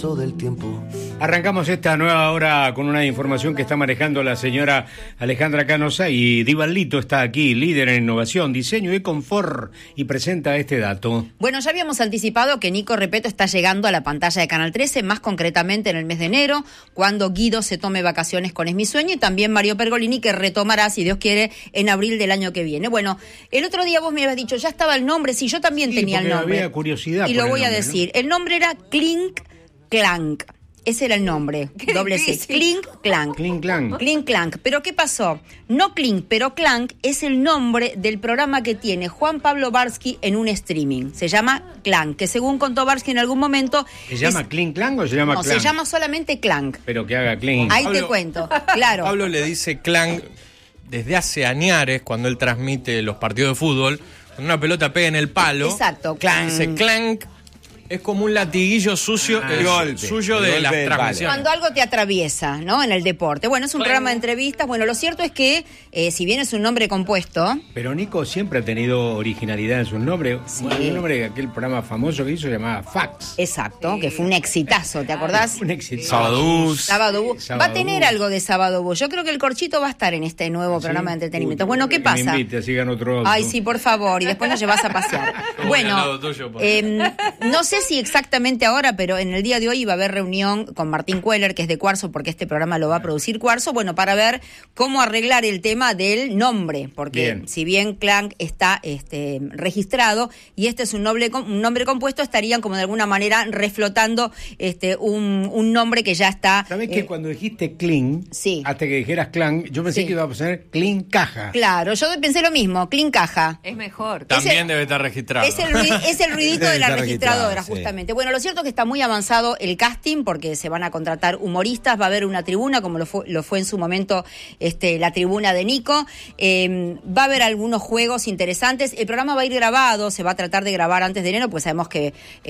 paso del tiempo. Arrancamos esta nueva hora con una información que está manejando la señora Alejandra Canosa, y Divalito está aquí, líder en innovación, diseño y confort, y presenta este dato. Bueno, ya habíamos anticipado que Nico Repetto está llegando a la pantalla de Canal 13, más concretamente en el mes de enero, cuando Guido se tome vacaciones con Es mi sueño, y también Mario Pergolini, que retomará, si Dios quiere, en abril del año que viene. Bueno, el otro día vos me habías dicho, ya estaba el nombre, sí, yo también tenía el nombre. Había curiosidad. Y lo voy a decir, ¿no? El nombre era Clink Clank. Ese era el nombre, doble C, Clink Clank. Clink Clank. Clink Clank. ¿Pero qué pasó? No Clink, pero Clank es el nombre del programa que tiene Juan Pablo Barsky en un streaming. Se llama Clank, que según contó Barsky en algún momento... ¿Se llama Clink Clank o se llama Clank? No, se llama solamente Clank. Pero que haga Clink. Ahí te cuento, claro. Pablo le dice Clank desde hace añares, cuando él transmite los partidos de fútbol, cuando una pelota pega en el palo. Exacto. Clank. Dice Clank. Es como un latiguillo sucio, suyo de las transmisiones. Cuando algo te atraviesa, ¿no? En el deporte. Bueno, es un programa de entrevistas. Bueno, lo cierto es que, si bien es un nombre compuesto... Pero Nico siempre ha tenido originalidad en sus nombres. Sí. Bueno, el nombre de aquel programa famoso que hizo se llamaba Fax. Exacto, que fue un exitazo, ¿te acordás? Un exitazo. Sábado Bus. Va a tener algo de Sábado Bus. Yo creo que el Corchito va a estar en este nuevo programa de entretenimiento. Bueno, ¿qué pasa? Me invite, así gano otro auto. Ay, sí, por favor, y después nos llevas a pasear. Bueno, no sé si exactamente ahora, pero en el día de hoy va a haber reunión con Martín Queller, que es de Cuarzo, porque este programa lo va a producir Cuarzo, bueno, para ver cómo arreglar el tema del nombre, porque si bien Clank está registrado y este es un nombre compuesto, estarían como de alguna manera reflotando un nombre que ya está... ¿Sabés que cuando dijiste Clean, sí, hasta que dijeras Clank, yo pensé que iba a poner Clean Caja? Claro, yo pensé lo mismo, Clean Caja. Es mejor. También debe estar registrado. Es el ruidito de la registradora, justamente. Bueno, lo cierto es que está muy avanzado el casting, porque se van a contratar humoristas, va a haber una tribuna, como lo fue en su momento la tribuna de Nico, va a haber algunos juegos interesantes, el programa va a ir grabado, se va a tratar de grabar antes de enero, pues sabemos que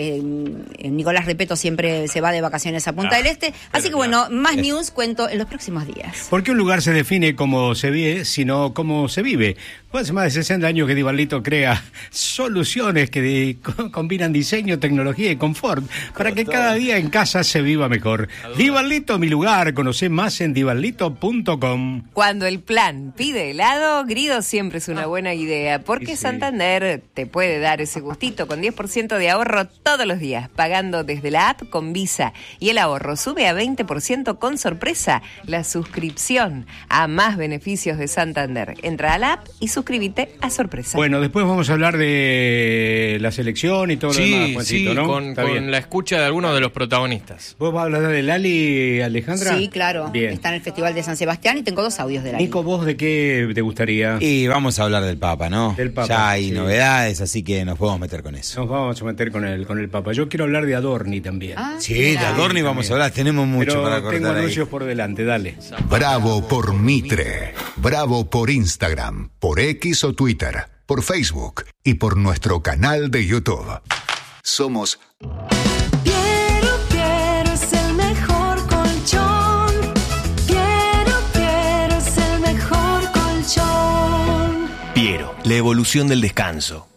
Nicolás Repetto siempre se va de vacaciones a Punta del Este, así que bueno, más news cuento en los próximos días. ¿Por qué un lugar se define como se vive, sino como se vive? Pues hace más de 60 años que Divalito crea soluciones que combinan diseño, tecnología y confort para que cada día en casa se viva mejor. Divalito, mi lugar. Conocé más en divalito.com. Cuando el plan pide helado, Grido siempre es una buena idea, porque Santander te puede dar ese gustito con 10% de ahorro todos los días, pagando desde la app con Visa. Y el ahorro sube a 20% con sorpresa. La suscripción a más beneficios de Santander. Entra a la app y suscríbete a sorpresa. Bueno, después vamos a hablar de la selección y todo lo demás, Juancito, ¿no? Con la escucha de algunos de los protagonistas. ¿Vos vas a hablar de Lali, Alejandra? Sí, claro. Bien. Está en el Festival de San Sebastián y tengo 2 audios de Lali. Nico, ¿vos de qué te gustaría? Y vamos a hablar del Papa, ¿no? Del Papa, ya hay novedades, así que nos podemos meter con eso. Nos vamos a meter con el Papa. Yo quiero hablar de Adorni también. Sí, de Adorni vamos a hablar, tenemos mucho pero para cortar. tengo anuncios por delante, dale. Bravo por Mitre, bravo por Instagram, por X o Twitter, por Facebook y por nuestro canal de YouTube. Somos Piero es el mejor colchón. Piero es el mejor colchón. Piero, la evolución del descanso.